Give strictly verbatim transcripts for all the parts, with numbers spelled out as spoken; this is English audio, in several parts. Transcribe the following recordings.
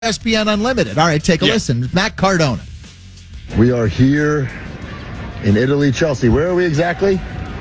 E S P N Unlimited. All right, take a yeah. listen. Matt Cardona. We are here in Italy, Chelsea. Where are we exactly?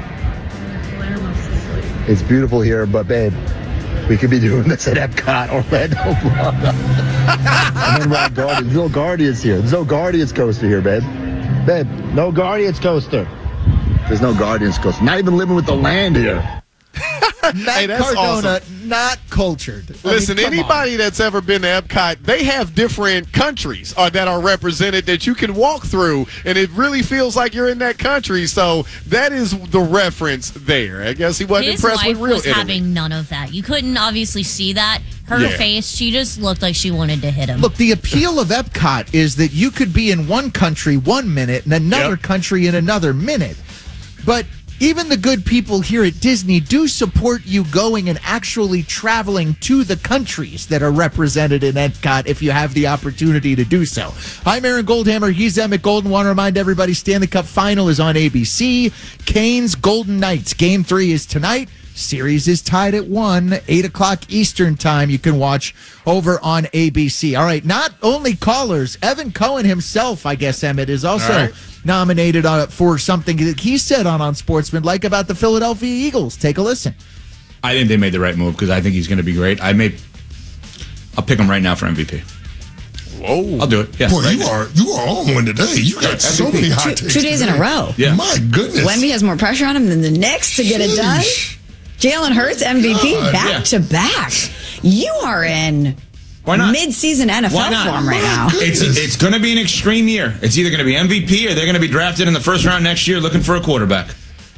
It's beautiful here, but babe, we could be doing this at Epcot, Orlando, Florida. And then we're at Guardians. There's no Guardians here. There's no Guardians coaster here, babe. Babe, no Guardians coaster. There's no Guardians coaster. Not even living with the land here. Matt Hey, that's Cardona, awesome. not cultured. I Listen, mean, come anybody on. that's ever been to Epcot, they have different countries uh, that are represented that you can walk through, and it really feels like you're in that country. So that is the reference there. I guess he wasn't His impressed wife with real was Italy. having none of that. You couldn't obviously see that. Her Yeah. face, she just looked like she wanted to hit him. Look, the appeal of Epcot is that you could be in one country one minute and another Yep. country in another minute. But even the good people here at Disney do support you going and actually traveling to the countries that are represented in Epcot if you have the opportunity to do so. I'm Aaron Goldhammer. He's Emmett Golden. Want to remind everybody, Stanley Cup Final is on A B C. Canes Golden Knights. Game three is tonight. Series is tied at one, eight o'clock Eastern time. You can watch over on A B C. All right, not only callers, Evan Cohen himself, I guess, Emmett, is also All right. nominated uh, for something that he said on Unsportsman, like about the Philadelphia Eagles. Take a listen. I think they made the right move because I think he's going to be great. I may, I'll pick him right now for M V P. Whoa. I'll do it. Yes, Boy, right you now. are you are on one today. You got so many hot takes. Two days in a row. Yeah. My goodness. Wemby has more pressure on him than the Knicks to get it done. Sheesh. Jalen Hurts, M V P, God, back yeah. to back. You are in Why not? mid-season N F L Why not? form right now. It's it's going to be an extreme year. It's either going to be M V P or they're going to be drafted in the first round next year looking for a quarterback.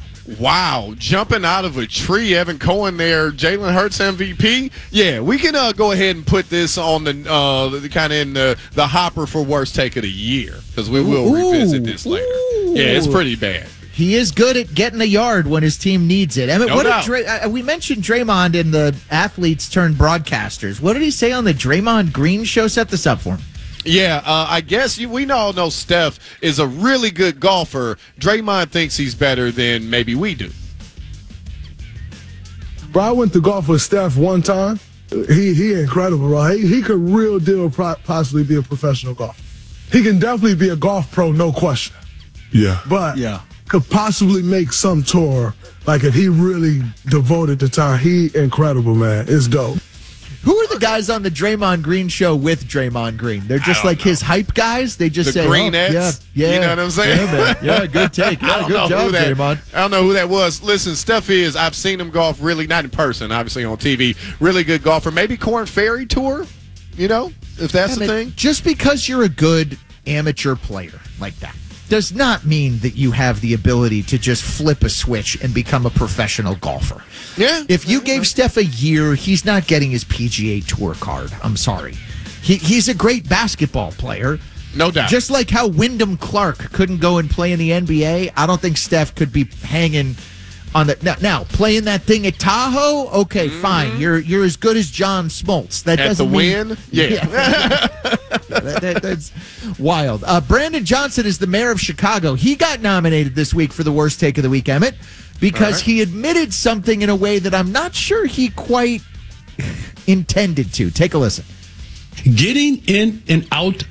Wow, jumping out of a tree, Evan Cohen there, Jalen Hurts M V P. Yeah, we can uh, go ahead and put this on the uh, the kind of in the, the hopper for worst take of the year because we will Ooh. revisit this later. Yeah, it's pretty bad. He is good at getting a yard when his team needs it. Emmett, No what did doubt. Dray- uh, we mentioned Draymond in the athletes turned broadcasters. What did he say on the Draymond Green show? Set this up for him. Yeah, uh, I guess you, we all know Steph is a really good golfer. Draymond thinks he's better than maybe we do. Bro, I went to golf with Steph one time. He he incredible, bro. He, he could real deal pro- possibly be a professional golfer. He can definitely be a golf pro, no question. Yeah. But Yeah. could possibly make some tour. Like if he really devoted the time, he incredible, man. It's dope. Who are the guys on the Draymond Green show with Draymond Green? They're just don't like his hype guys. They just The say, Greenettes? oh, yeah, yeah. You know what I'm saying? Yeah, man. Yeah, good take. I Yeah, don't good know job, who that, Draymond. I don't know who that was. Listen, Steph is, I've seen him golf really, not in person, obviously on T V. Really good golfer. Maybe Corn Ferry Tour, you know, if that's the Emmett, thing. just because you're a good amateur player like that does not mean that you have the ability to just flip a switch and become a professional golfer. Yeah. If you gave Steph a year, he's not getting his P G A Tour card. I'm sorry. He, he's a great basketball player. No doubt. Just like how Wyndham Clark couldn't go and play in the N B A, I don't think Steph could be hanging on the now, now playing that thing at Tahoe. Okay, fine. You're you're as good as John Smoltz. That At the doesn't mean, win? Yeah. that, that- that's wild. Uh, Brandon Johnson is the mayor of Chicago. He got nominated this week for the worst take of the week, Emmett, because right. he admitted something in a way that I'm not sure he quite intended to. Take a listen. Getting in and out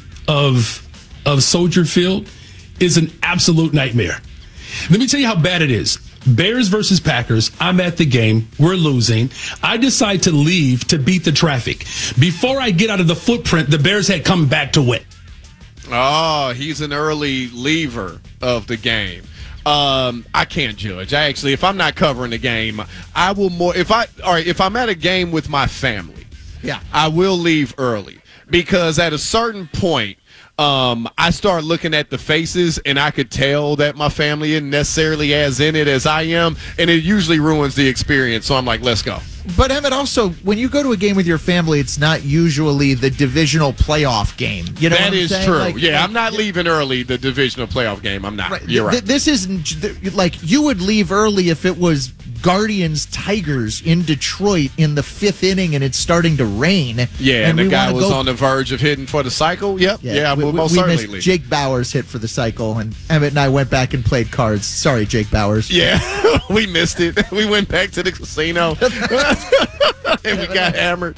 of of Soldier Field is an absolute nightmare. Let me tell you how bad it is. Bears versus Packers. I'm at the game. We're losing. I decide to leave to beat the traffic. Before I get out of the footprint, the Bears had come back to win. Oh, he's an early leaver of the game. Um, I can't judge. I actually, if I'm not covering the game, I will more. If I all right, if I'm at a game with my family, Yeah. I will leave early because at a certain point, um, I start looking at the faces and I could tell that my family isn't necessarily as in it as I am, and it usually ruins the experience. So I'm like, let's go. But Emmett, also, when you go to a game with your family, it's not usually the divisional playoff game. You know That what I'm is saying? true. Like- yeah, like- I'm not leaving early the divisional playoff game. I'm not. Right. You're Th- right. This isn't th- like you would leave early if it was Guardians Tigers in Detroit in the fifth inning, and it's starting to rain. Yeah, and, and the guy wanna was go- on the verge of hitting for the cycle. Yep. Yeah, yeah we, we'll we, most we certainly. missed Jake Bowers hit for the cycle, and Emmett and I went back and played cards. Sorry, Jake Bowers. Yeah, we missed it. We went back to the casino, and we got hammered.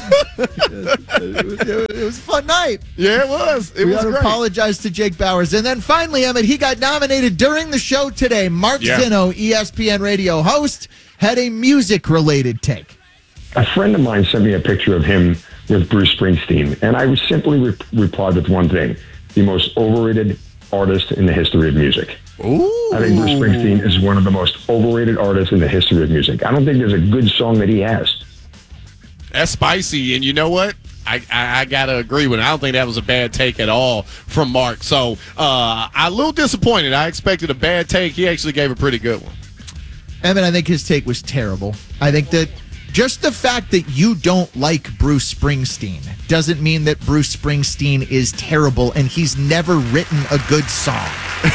it, was, it was a fun night. Yeah, it was. It we was gotta great. apologize to Jake Bowers. And then finally, Emmett, he got nominated during the show today. Mark Yeah. Zinno, E S P N radio host, had a music-related take. A friend of mine sent me a picture of him with Bruce Springsteen, and I was simply re- replied with one thing: the most overrated artist in the history of music. Ooh. I think Bruce Springsteen is one of the most overrated artists in the history of music. I don't think there's a good song that he has. That's spicy, and you know what? I, I, I gotta agree with it. I don't think that was a bad take at all from Mark. So uh, I'm a little disappointed. I expected a bad take. He actually gave a pretty good one. Emmett, I think his take was terrible. I think that just the fact that you don't like Bruce Springsteen doesn't mean that Bruce Springsteen is terrible, and he's never written a good song.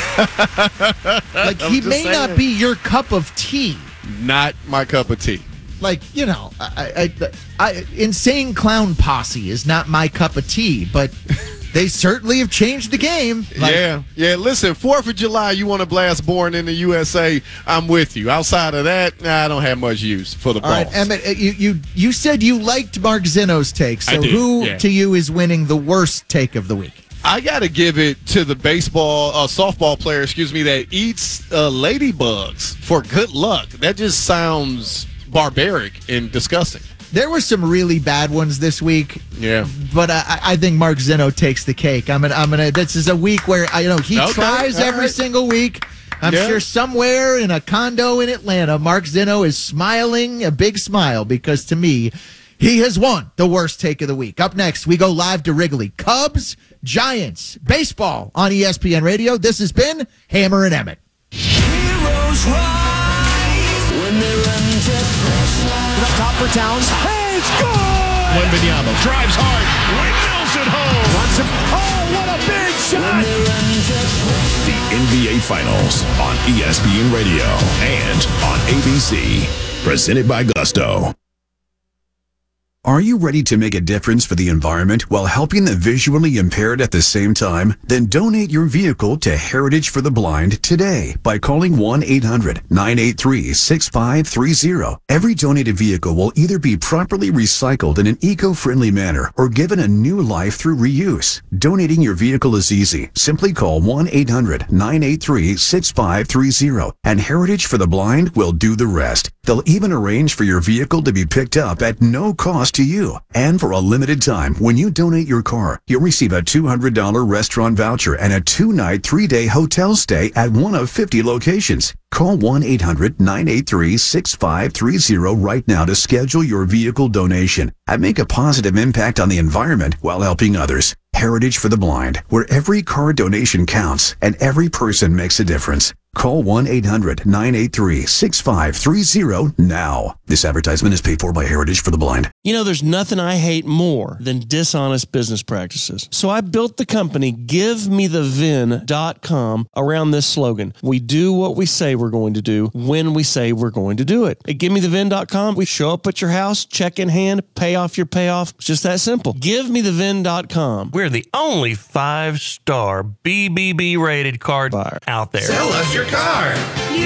Like, he just may saying. not be your cup of tea. Not my cup of tea. Like, you know, I, I, I, Insane Clown Posse is not my cup of tea, but they certainly have changed the game. Like, yeah, yeah. Listen, fourth of July, you want to blast Born in the U S A, I'm with you. Outside of that, nah, I don't have much use for the all balls. right, Emmett, you, you, you said you liked Mark Zinno's take, so I did, who yeah. to you is winning the worst take of the week? I got to give it to the baseball, uh, softball player, excuse me, that eats uh, ladybugs for good luck. That just sounds barbaric and disgusting. There were some really bad ones this week. Yeah. But I, I think Mark Zinno takes the cake. I'm gonna, I'm gonna. This is a week where I you know he Okay, tries all every right. single week. I'm Yeah. sure somewhere in a condo in Atlanta, Mark Zinno is smiling a big smile because to me, he has won the worst take of the week. Up next, we go live to Wrigley. Cubs, Giants, baseball on E S P N Radio. This has been Hammer and Emmett. Heroes rise when they run to pressure. Up top for Towns. Hey, it's good! Wembanyama Drives hard. Windmills at home. Wants him. Oh, what a big shot! The N B A Finals on E S P N Radio and on A B C. Presented by Gusto. Are you ready to make a difference for the environment while helping the visually impaired at the same time? Then donate your vehicle to Heritage for the Blind today by calling one eight hundred nine eight three six five three zero. Every donated vehicle will either be properly recycled in an eco-friendly manner or given a new life through reuse. Donating your vehicle is easy. Simply call one eight hundred nine eight three six five three zero and Heritage for the Blind will do the rest. They'll even arrange for your vehicle to be picked up at no cost to you. And for a limited time, when you donate your car, you'll receive a two hundred dollars restaurant voucher and a two-night, three-day hotel stay at one of fifty locations. Call one eight hundred nine eight three six five three zero right now to schedule your vehicle donation and make a positive impact on the environment while helping others. Heritage for the Blind, where every car donation counts and every person makes a difference. Call one eight hundred nine eight three six five three zero now. This advertisement is paid for by Heritage for the Blind. You know, there's nothing I hate more than dishonest business practices. So I built the company give me the vin dot com around this slogan. We do what we say we're going to do when we say we're going to do it. At give me the vin dot com, we show up at your house, check in hand, pay off your payoff. It's just that simple. give me the vin dot com. We're the only five-star B B B rated card buyer out there. Sell us your car.